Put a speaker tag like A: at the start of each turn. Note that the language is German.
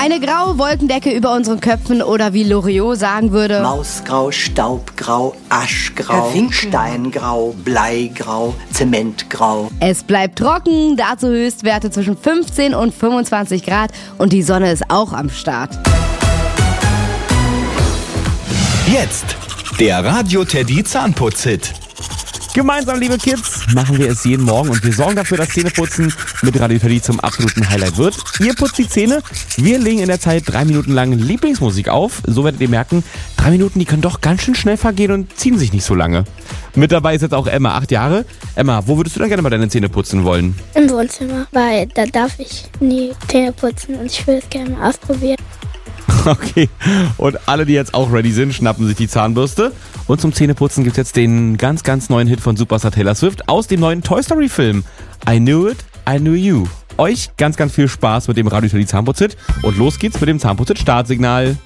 A: Eine graue Wolkendecke über unseren Köpfen oder wie Loriot sagen würde:
B: Mausgrau, Staubgrau, Aschgrau, Steingrau, Bleigrau, Zementgrau.
A: Es bleibt trocken, dazu Höchstwerte zwischen 15 und 25 Grad und die Sonne ist auch am Start.
C: Jetzt der Radio Teddy Zahnputz-Hit.
D: Gemeinsam, liebe Kids, machen wir es jeden Morgen und wir sorgen dafür, dass Zähneputzen mit Radio Teddy zum absoluten Highlight wird. Ihr putzt die Zähne, wir legen in der Zeit 3 Minuten lang Lieblingsmusik auf. So werdet ihr merken, 3 Minuten, die können doch ganz schön schnell vergehen und ziehen sich nicht so lange. Mit dabei ist jetzt auch Emma, 8 Jahre. Emma, wo würdest du denn gerne mal deine Zähne putzen wollen?
E: Im Wohnzimmer, weil da darf ich nie Zähne putzen und ich will es gerne mal ausprobieren.
D: Okay, und alle, die jetzt auch ready sind, schnappen sich die Zahnbürste. Und zum Zähneputzen gibt es jetzt den ganz, ganz neuen Hit von Superstar Taylor Swift aus dem neuen Toy Story Film. I Knew It, I Knew You. Euch ganz, ganz viel Spaß mit dem Radio Teddy Zahnputz-Hit. Und los geht's mit dem Zahnputz-Hit Startsignal.